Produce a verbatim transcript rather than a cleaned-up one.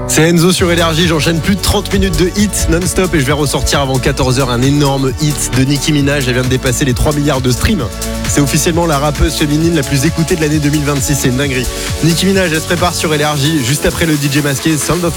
C'est Enzo sur Énergie, j'enchaîne plus de trente minutes de hits non-stop et je vais ressortir avant quatorze heures un énorme hit de Nicki Minaj. Elle vient de dépasser les trois milliards de streams. C'est officiellement la rappeuse féminine la plus écoutée de l'année deux mille vingt-six, c'est une dinguerie. Nicki Minaj, elle se prépare sur Énergie juste après le D J masqué Sound of